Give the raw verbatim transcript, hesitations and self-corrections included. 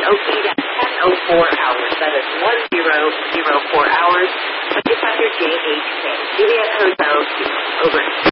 O P, that's ten oh four hours. That is one zero zero four hours. But you have your J H K. Juliet Hotel, over.